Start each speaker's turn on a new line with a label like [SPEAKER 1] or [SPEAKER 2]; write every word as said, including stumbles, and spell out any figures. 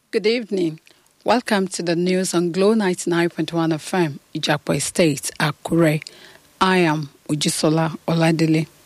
[SPEAKER 1] Good evening. Welcome to the news on Glow ninety-nine point one F M, Ijapo Estate, Akure. I am Ujisola Oladele.